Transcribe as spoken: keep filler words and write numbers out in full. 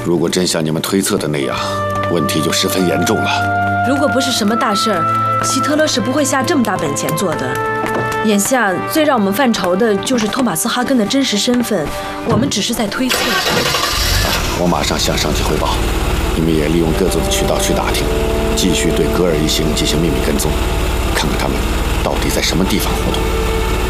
如果真像你们推测的那样，问题就十分严重了。 如果不是什么大事儿，希特勒是不会下这么大本钱做的。眼下最让我们犯愁的就是托马斯·哈根的真实身份，我们只是在推测。 我马上向上级汇报，你们也利用各自的渠道去打听，继续对格尔一行进行秘密跟踪，看看他们到底在什么地方活动。